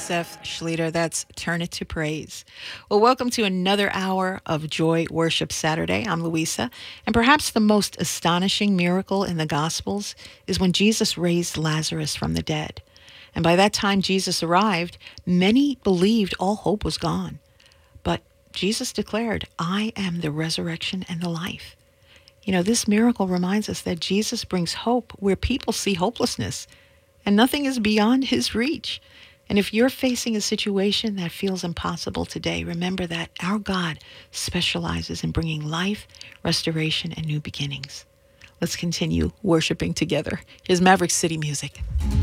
Joseph Schlueter. That's Turn It to Praise. Well, welcome to another hour of Joy Worship Saturday. I'm Louisa, and perhaps the most astonishing miracle in the Gospels is when Jesus raised Lazarus from the dead. And by that time Jesus arrived, many believed all hope was gone. But Jesus declared, I am the resurrection and the life. You know, this miracle reminds us that Jesus brings hope where people see hopelessness, and nothing is beyond his reach. And if you're facing a situation that feels impossible today, remember that our God specializes in bringing life, restoration, and new beginnings. Let's continue worshiping together. Here's Maverick City music.